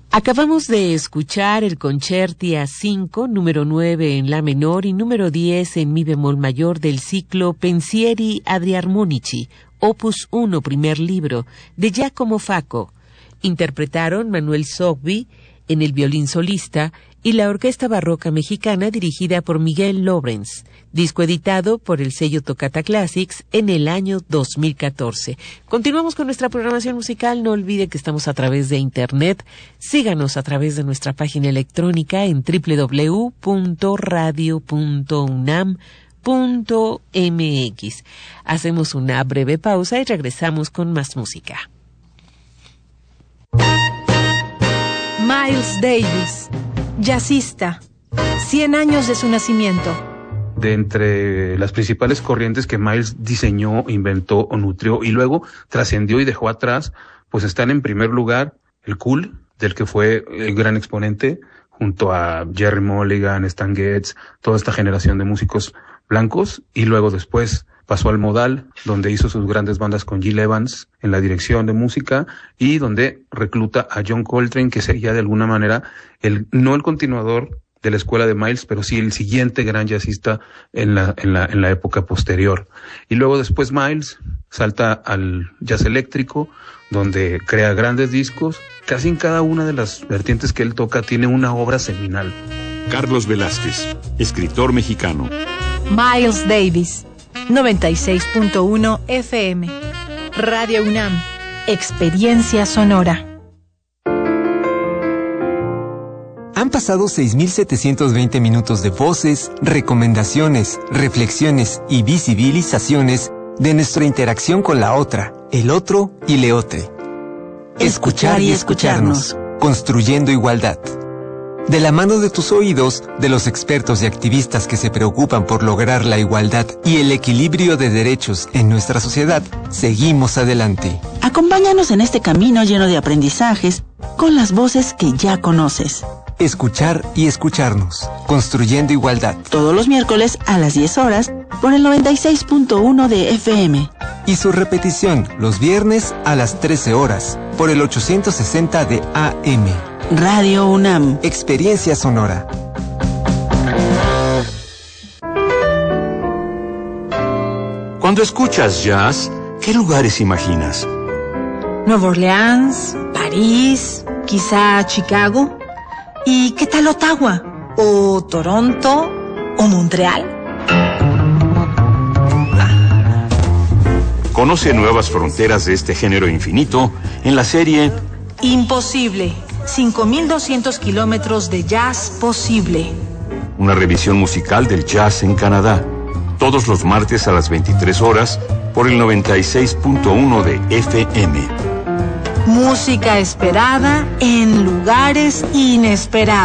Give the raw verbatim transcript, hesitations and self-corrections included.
Acabamos de escuchar el Concerti A cinco, número nueve en La menor y número diez en Mi bemol mayor del ciclo Pensieri Adriarmonici, opus uno, primer libro, de Giacomo Facco. Interpretaron Manuel Sogbi en el violín solista y la Orquesta Barroca Mexicana dirigida por Miguel Lorenz, disco editado por el sello Toccata Classics en el año dos mil catorce. Continuamos con nuestra programación musical. No olvide que estamos a través de internet. Síganos a través de nuestra página electrónica en doble u doble u doble u punto radio punto unam punto m x. Hacemos una breve pausa y regresamos con más música. Miles Davis, jazzista, cien años de su nacimiento. De entre las principales corrientes que Miles diseñó, inventó o nutrió y luego trascendió y dejó atrás, pues están en primer lugar el cool, del que fue el gran exponente, junto a Jerry Mulligan, Stan Getz, toda esta generación de músicos blancos, y luego después pasó al modal, donde hizo sus grandes bandas con Gil Evans en la dirección de música y donde recluta a John Coltrane, que sería de alguna manera el no el continuador de la escuela de Miles, pero sí el siguiente gran jazzista en la en la en la época posterior. Y luego después Miles salta al jazz eléctrico, donde crea grandes discos. Casi en cada una de las vertientes que él toca tiene una obra seminal. Carlos Velázquez, escritor mexicano. Miles Davis, noventa y seis punto uno F M. Radio UNAM, experiencia sonora. Han pasado seis mil setecientos veinte minutos de voces, recomendaciones, reflexiones y visibilizaciones de nuestra interacción con la otra, el otro y leotre. Escuchar y escucharnos, construyendo igualdad. De la mano de tus oídos, de los expertos y activistas que se preocupan por lograr la igualdad y el equilibrio de derechos en nuestra sociedad, seguimos adelante. Acompáñanos en este camino lleno de aprendizajes con las voces que ya conoces. Escuchar y escucharnos, construyendo igualdad. Todos los miércoles a las diez horas por el noventa y seis punto uno de F M. Y su repetición los viernes a las trece horas por el ochocientos sesenta de A M. Radio UNAM. Experiencia sonora. Cuando escuchas jazz, ¿qué lugares imaginas? Nueva Orleans, París, quizá Chicago. ¿Y qué tal Ottawa? ¿O Toronto? ¿O Montreal? Conoce nuevas fronteras de este género infinito en la serie Imposible. cinco mil doscientos kilómetros de jazz posible. Una revisión musical del jazz en Canadá. Todos los martes a las veintitrés horas por el noventa y seis punto uno de F M. Música esperada en lugares inesperados.